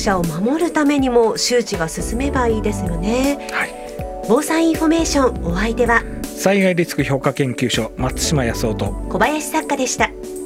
者を守るためにも周知が進めばいいですよね。 はい、 防災インフォメーション、お相手は災害リスク評価研究所松島康夫と小林作家でした。